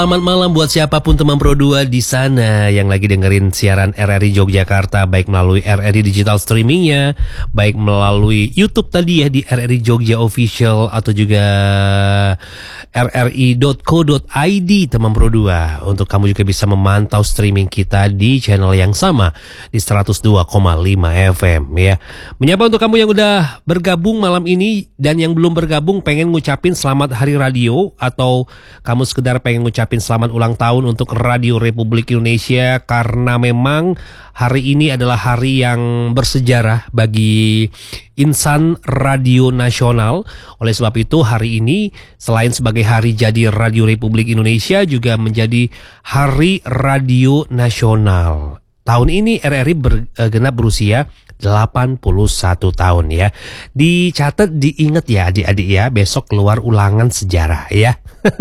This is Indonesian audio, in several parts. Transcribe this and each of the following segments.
Selamat malam buat siapapun teman Pro 2 di sana yang lagi dengerin siaran RRI Yogyakarta, baik melalui RRI Digital Streamingnya, baik melalui YouTube tadi ya di RRI Jogja Official atau juga rri.co.id teman Pro 2. Untuk kamu juga bisa memantau streaming kita di channel yang sama di 102,5 FM ya. Menyapa untuk kamu yang udah bergabung malam ini dan yang belum bergabung pengen ngucapin selamat hari radio atau kamu sekedar pengen ngucapin selamat ulang tahun untuk Radio Republik Indonesia karena memang hari ini adalah hari yang bersejarah bagi insan radio nasional. Oleh sebab itu hari ini selain sebagai hari jadi Radio Republik Indonesia juga menjadi hari radio nasional. Tahun ini RRI genap berusia 81 tahun ya. Dicatat, diingat ya adik-adik ya, besok keluar ulangan sejarah ya.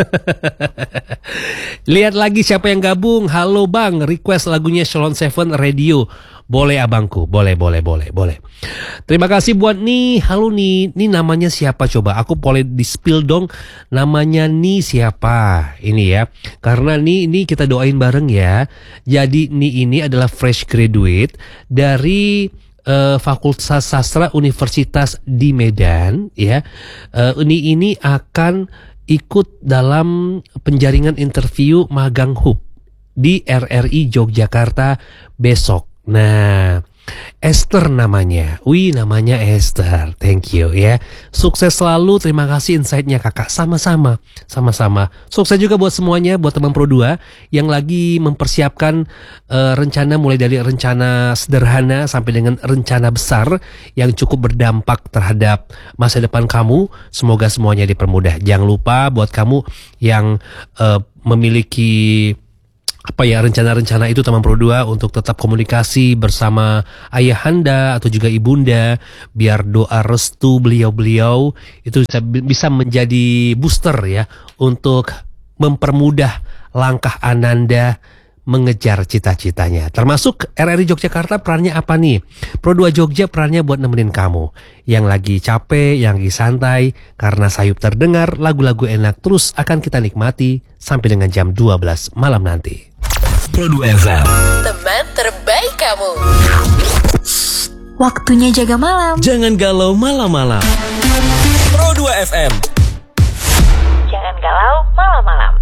Lihat lagi siapa yang gabung. Halo Bang, request lagunya Shalom Seven Radio. Boleh abangku, boleh. Terima kasih buat nih. Halo nih, ini namanya siapa coba? Aku boleh di-spill dong. Namanya nih siapa? Ini ya. Karena ini kita doain bareng ya. Jadi nih ini adalah fresh graduate dari Fakultas Sastra Universitas di Medan ya. Ini akan ikut dalam penjaringan interview magang HUB di RRI Yogyakarta besok. Nah, Esther namanya. Namanya Esther. Thank you ya. Sukses selalu. Terima kasih insight-nya kakak. Sama-sama. Sukses juga buat semuanya, buat teman Pro 2 yang lagi mempersiapkan rencana, mulai dari rencana sederhana sampai dengan rencana besar yang cukup berdampak terhadap masa depan kamu. Semoga semuanya dipermudah. Jangan lupa buat kamu yang memiliki rencana-rencana itu teman Pro 2 untuk tetap komunikasi bersama ayahanda atau juga ibunda, biar doa restu beliau-beliau itu bisa menjadi booster ya untuk mempermudah langkah Ananda mengejar cita-citanya. Termasuk RRI Yogyakarta perannya apa nih? Pro 2 Jogja perannya buat nemenin kamu yang lagi capek, yang lagi santai, karena sayup terdengar lagu-lagu enak terus akan kita nikmati sampai dengan jam 12 malam nanti. Pro 2 FM, teman terbaik kamu. Waktunya jaga malam. Jangan galau malam-malam. Pro 2 FM, Jangan galau malam-malam.